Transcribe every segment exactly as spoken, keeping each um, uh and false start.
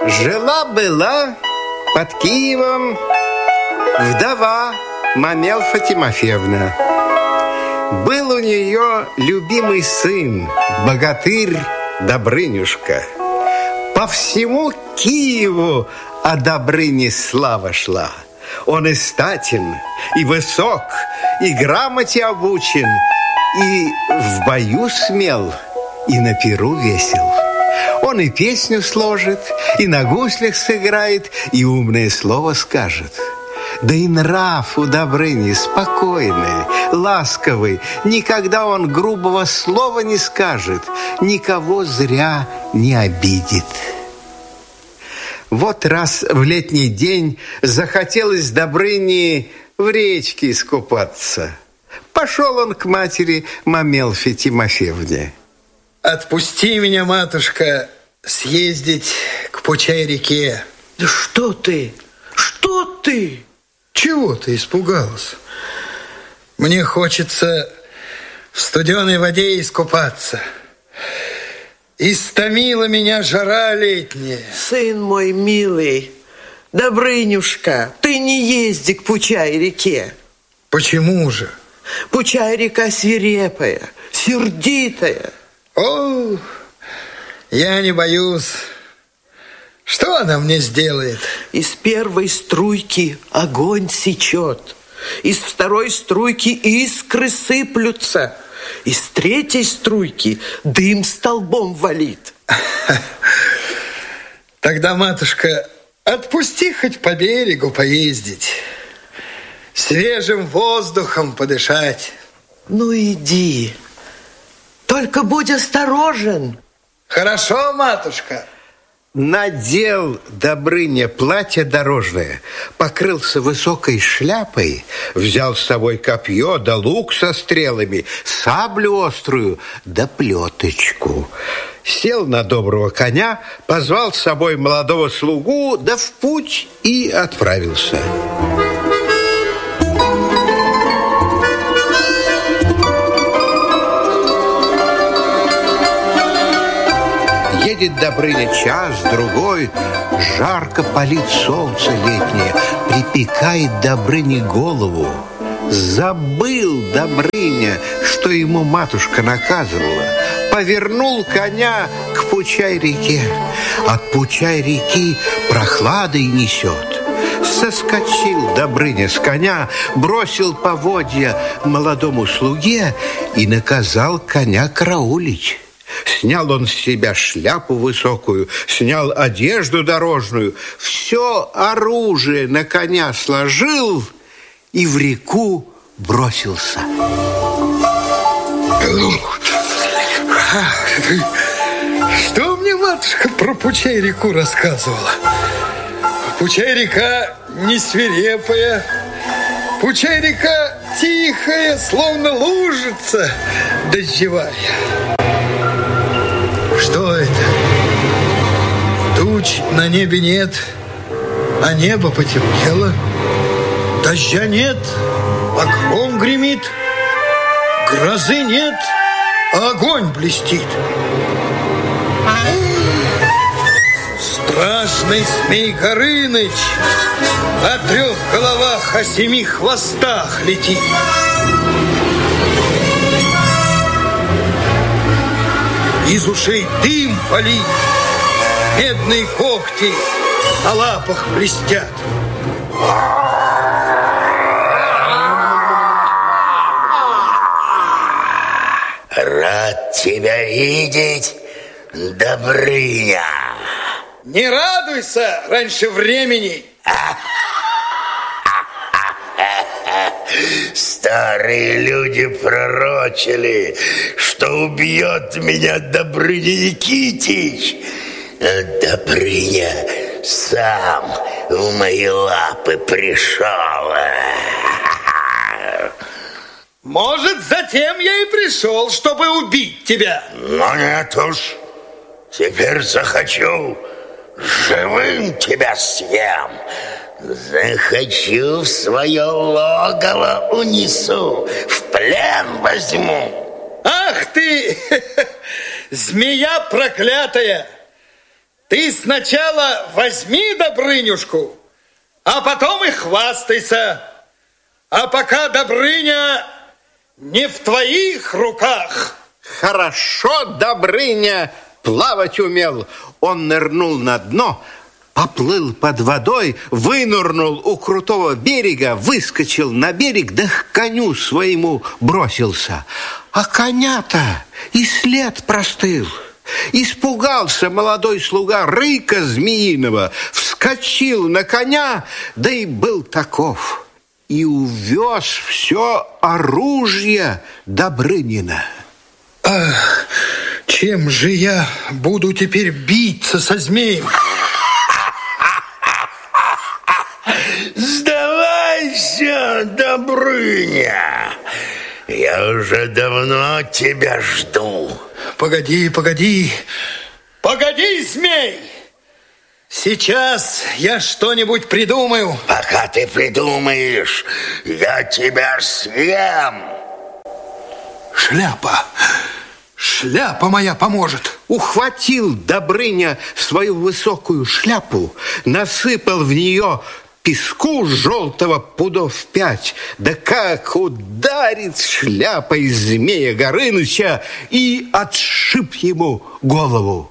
Жила-была под Киевом вдова Мамелфа Тимофеевна. Был у нее любимый сын, богатырь Добрынюшка. По всему Киеву о Добрыне слава шла. Он и статен, и высок, и грамоте обучен, и в бою смел, и на пиру весел. Он и песню сложит, и на гуслях сыграет, и умное слово скажет. Да и нрав у Добрыни спокойный, ласковый. Никогда он грубого слова не скажет, никого зря не обидит. Вот раз в летний день захотелось Добрыне в речке искупаться. Пошел он к матери Мамелфе Тимофеевне. Отпусти меня, матушка, съездить к Почай-реке. Да что ты? Что ты? Чего ты испугалась? Мне хочется в студеной воде искупаться. Истомила меня жара летняя. Сын мой милый, Добрынюшка, ты не езди к Почай-реке. Почему же? Почай-река свирепая, сердитая. О, я не боюсь. Что она мне сделает? Из первой струйки огонь сечет, из второй струйки искры сыплются, из третьей струйки дым столбом валит. Тогда, матушка, отпусти хоть по берегу поездить, свежим воздухом подышать. Ну иди, только будь осторожен. Хорошо, матушка. Надел Добрыня платье дорожное, покрылся высокой шляпой, взял с собой копье да лук со стрелами, саблю острую да плеточку. Сел на доброго коня, позвал с собой молодого слугу, да в путь и отправился. Едет Добрыня час, другой, жарко палит солнце летнее, припекает Добрыне голову. Забыл Добрыня, что ему матушка наказывала. Повернул коня к Почай-реке. От Почай-реки прохладой несет. Соскочил Добрыня с коня, бросил поводья молодому слуге и наказал коня караулить. Снял он с себя шляпу высокую, снял одежду дорожную, все оружие на коня сложил и в реку бросился. Что мне матушка про Почай-реку рассказывала? Почай-река не свирепая, Почай-река тихая, словно лужица дождевая. Что это? Туч на небе нет, а небо потемнело. Дождя нет, а гром гремит. Грозы нет, а огонь блестит. Страшный Змей Горыныч о трех головах, о семи хвостах летит. Из ушей дым валит, медные когти на лапах блестят. Рад тебя видеть, Добрыня. Не радуйся раньше времени. Старые люди пророчили, что убьет меня Добрыня Никитич. Добрыня сам в мои лапы пришел. Может, затем я и пришел, чтобы убить тебя. Но нет уж. Теперь захочу, живым тебя съем. Захочу, в свое логово унесу, в плен возьму. Ах ты, змея проклятая! Ты сначала возьми Добрынюшку, а потом и хвастайся. А пока Добрыня не в твоих руках. Хорошо Добрыня плавать умел. Он нырнул на дно, поплыл под водой, вынырнул у крутого берега, выскочил на берег, да к коню своему бросился. А коня-то и след простыл. Испугался молодой слуга рыка змеиного, вскочил на коня, да и был таков. И увез все оружие Добрынина. Ах, чем же я буду теперь биться со змеем? Сдавайся, Добрыня. Я уже давно тебя жду. Погоди, погоди. Погоди, змей. Сейчас я что-нибудь придумаю. Пока ты придумаешь, я тебя съем. Шляпа. Шляпа моя поможет. Ухватил Добрыня свою высокую шляпу, насыпал в нее песку желтого пудов пять, да как ударит шляпой змея Горыныча и отшиб ему голову.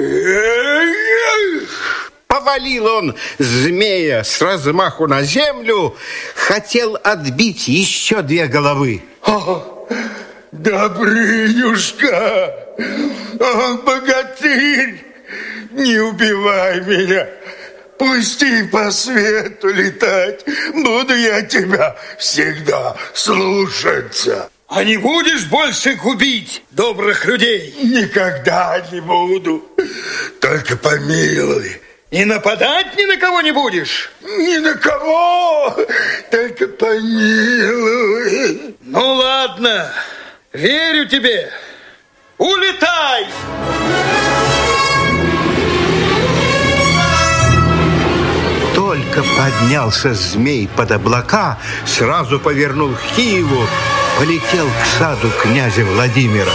Повалил он змея с размаху на землю, хотел отбить еще две головы. О, Добрынюшка, о, богатырь, не убивай меня. Пусти по свету летать, буду я тебя всегда слушаться. А не будешь больше губить добрых людей? Никогда не буду, только помилуй. И нападать ни на кого не будешь? Ни на кого, только помилуй. Ну ладно, верю тебе. Улетай! Только поднялся змей под облака, сразу повернул к Киеву, полетел к саду князя Владимира.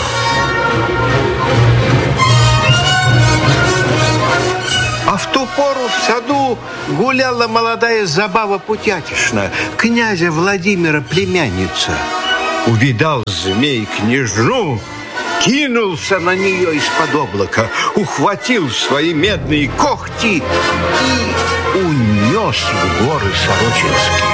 А в ту пору в саду гуляла молодая Забава Путятишна, князя Владимира племянница. Увидал змей княжну, кинулся на нее из-под облака, ухватил свои медные когти и унес в горы Сорочинские.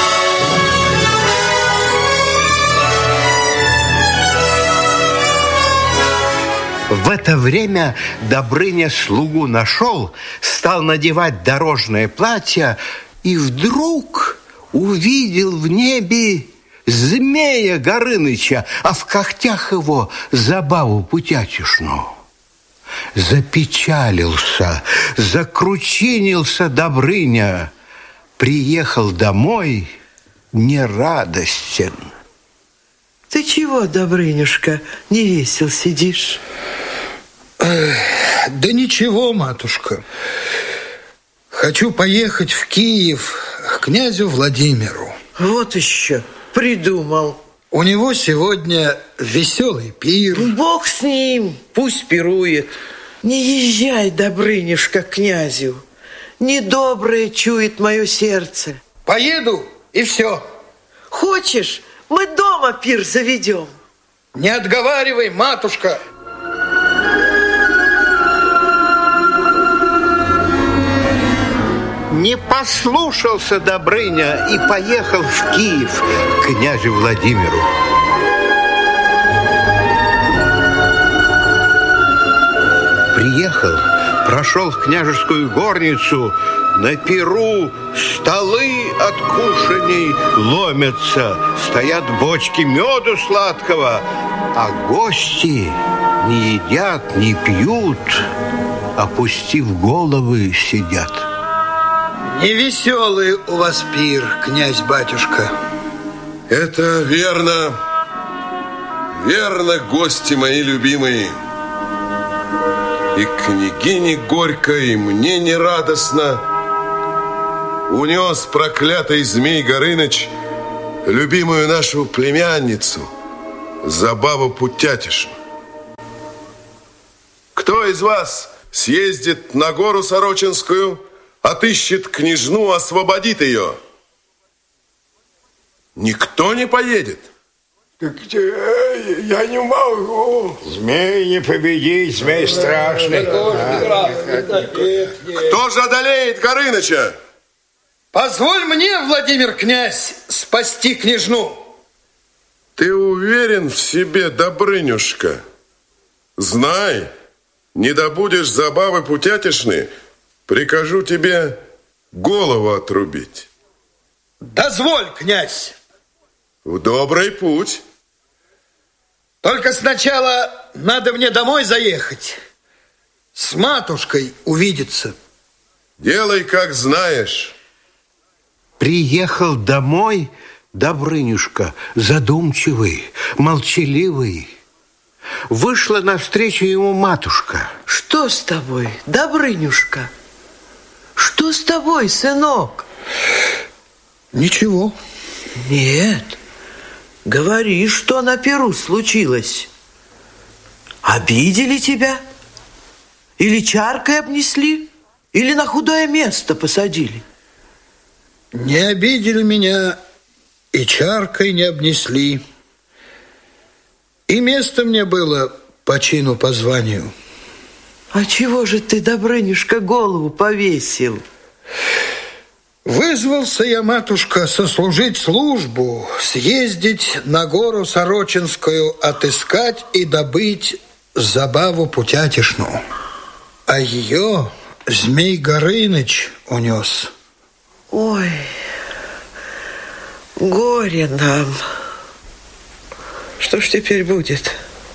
В это время Добрыня слугу нашел, стал надевать дорожное платье и вдруг увидел в небе змея Горыныча, а в когтях его Забаву Путятишну. Запечалился, закручинился Добрыня, приехал домой нерадостен. Ты чего, Добрынюшка, не весел сидишь? Эх, да ничего, матушка. Хочу поехать в Киев к князю Владимиру. Вот еще придумал. У него сегодня веселый пир. Бог с ним, пусть пирует. Не езжай, Добрынюшка, к князю. Недоброе чует мое сердце. Поеду, и все. Хочешь, мы дома пир заведем? Не отговаривай, матушка. Не послушался Добрыня и поехал в Киев к князю Владимиру. Приехал, прошел в княжескую горницу, на пиру столы от кушаний ломятся, стоят бочки меду сладкого, а гости не едят, не пьют, опустив головы, сидят. Невеселый у вас пир, князь-батюшка. Это верно. Верно, гости мои любимые. И княгине горько, и мне нерадостно. Унес проклятый змей Горыныч любимую нашу племянницу, Забаву Путятишну. Кто из вас съездит на гору Сорочинскую, отыщет княжну, освободит ее. Никто не поедет. Так я не могу. Змей не победить, змей страшный. Кто же одолеет Горыныча? Позволь мне, Владимир князь, спасти княжну. Ты уверен в себе, Добрынюшка? Знай, не добудешь забавы путятишны, прикажу тебе голову отрубить. Дозволь, князь. В добрый путь. Только сначала надо мне домой заехать, с матушкой увидеться. Делай, как знаешь. Приехал домой Добрынюшка, задумчивый, молчаливый. Вышла навстречу ему матушка. Что с тобой, Добрынюшка? Что с тобой, сынок? Ничего. Нет. Говори, что на пиру случилось. Обидели тебя? Или чаркой обнесли? Или на худое место посадили? Не обидели меня и чаркой не обнесли. И место мне было по чину, по званию. А чего же ты, Добрынюшка, голову повесил? Вызвался я, матушка, сослужить службу, съездить на гору Сорочинскую, отыскать и добыть забаву путятишну. А ее Змей Горыныч унес. Ой, горе нам. Что ж теперь будет?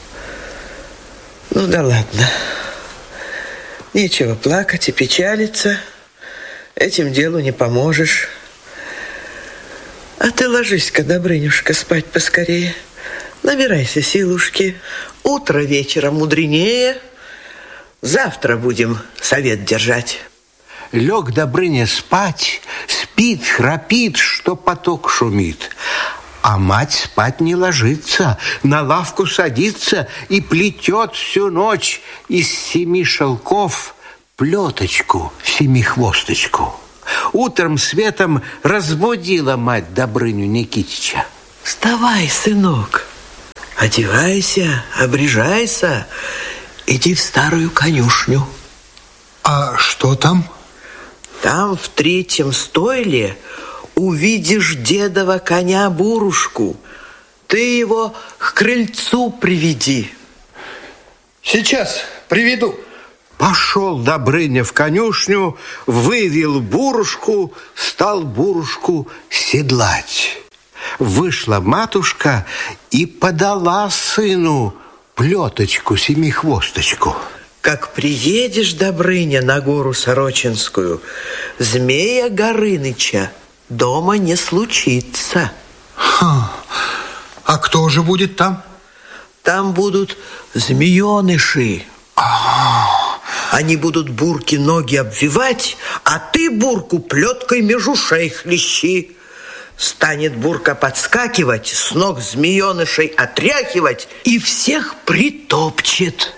Ну да ладно. Нечего плакать и печалиться. Этим делу не поможешь. А ты ложись-ка, Добрынюшка, спать поскорее. Набирайся силушки. Утро вечера мудренее. Завтра будем совет держать. Лег Добрыня спать, спит, храпит, что поток шумит. А мать спать не ложится, на лавку садится и плетет всю ночь из семи шелков плеточку, семихвосточку. Утром светом разбудила мать Добрыню Никитича. Вставай, сынок, одевайся, обрежайся, иди в старую конюшню. А что там? Там в третьем стойле увидишь дедова коня Бурушку. Ты его к крыльцу приведи. Сейчас приведу. Пошел Добрыня в конюшню, вывел Бурушку, стал Бурушку седлать. Вышла матушка и подала сыну плеточку, семихвосточку. Как приедешь, Добрыня, на гору Сорочинскую, Змея Горыныча дома не случится. Ха. А кто же будет там? Там будут змееныши. А-а-а. Они будут бурки ноги обвивать, а ты бурку плеткой меж ушей хлещи. Станет бурка подскакивать, с ног змеенышей отряхивать и всех притопчет.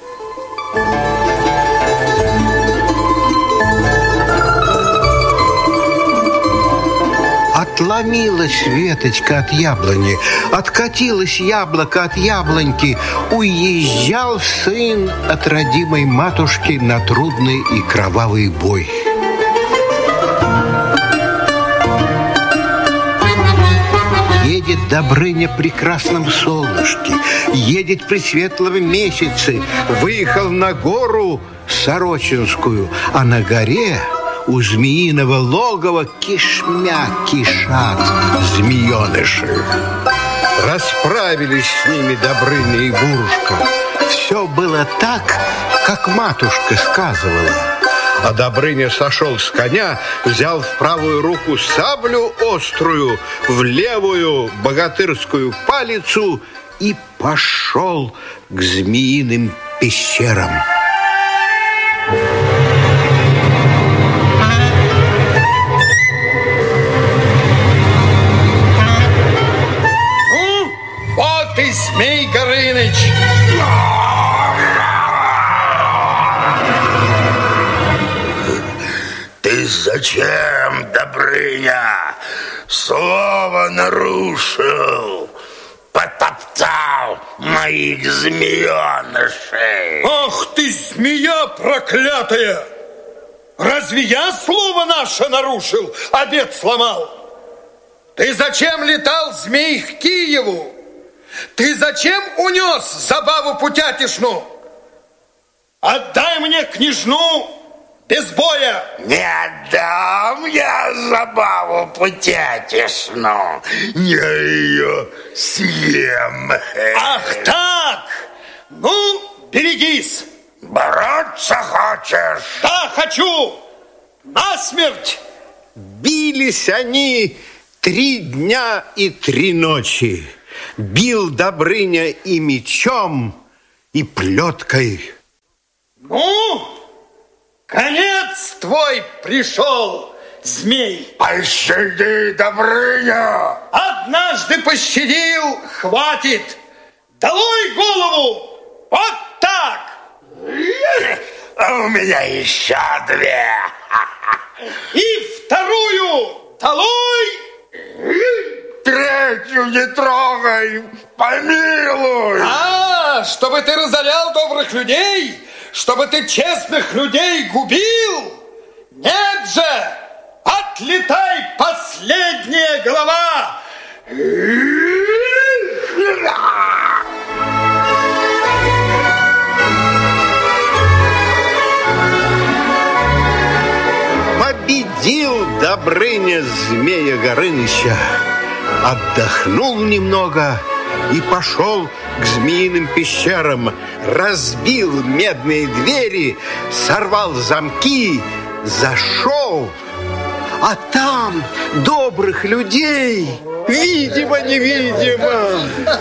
Отломилась веточка от яблони, откатилось яблоко от яблоньки. Уезжал сын от родимой матушки на трудный и кровавый бой. Едет Добрыня при красном солнышке, едет при светлом месяце, выехал на гору Сорочинскую, а на горе у змеиного логова кишмя кишат змееныши. Расправились с ними Добрыня и Бурушка. Все было так, как матушка сказывала. А Добрыня сошел с коня, взял в правую руку саблю острую, в левую богатырскую палицу и пошел к змеиным пещерам. Ну, вот и Змей Горыныч. Ты зачем, Добрыня, слово нарушил? Потоптал моих змеенышей. Ах ты, змея проклятая! Разве я слово наше нарушил, обет сломал? Ты зачем летал, змей, к Киеву? Ты зачем унес забаву путятишну? Отдай мне княжну без боя. Не отдам я забаву путятишну, я ее съем. Ах так? Ну, берегись. Бороться хочешь? Да, хочу. Насмерть. Бились они три дня и три ночи. Бил Добрыня и мечом, и плеткой. Ну, конец твой пришел, змей. Пощади, Добрыня. Однажды пощадил, хватит. Долой голову. Вот так. А у меня еще две. И вторую долой. Третью не трогай, помилуй. А, чтобы ты разорял добрых людей, чтобы ты честных людей губил? Нет же! Отлетай, последняя голова! Победил Добрыня змея Горыныча, отдохнул немного и пошел к змеиным пещерам, разбил медные двери, сорвал замки, зашел, а там добрых людей видимо-невидимо.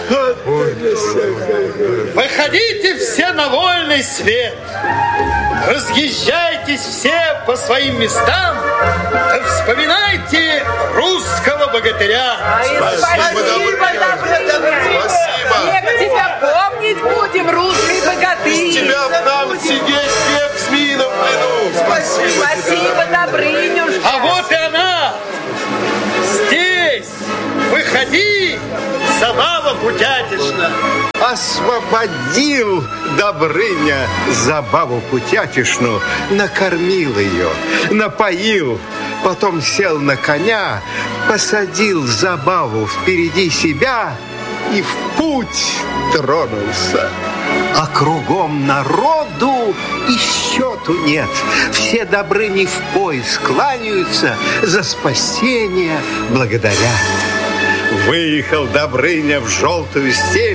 Выходите все на вольный свет, разъезжайтесь все по своим местам, да вспоминайте русского богатыря. Спасибо, Добрыня. Век тебя помнить будем, русский богатырь. Без тебя в нам сидеть век в змеином плену. Спасибо, Спасибо, Добрынюшка. А вот и она. Здесь. Выходи, забава путятишна. Освободил Добрыня забаву путятишну, накормил ее, напоил, потом сел на коня, посадил забаву впереди себя и в путь тронулся. А кругом народу и счету нет. Все Добрыни в пояс кланяются, за спасение благодаря. Выехал Добрыня в желтую степь,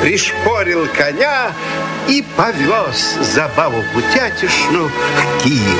пришпорил коня и повез забаву путятишну в Киев.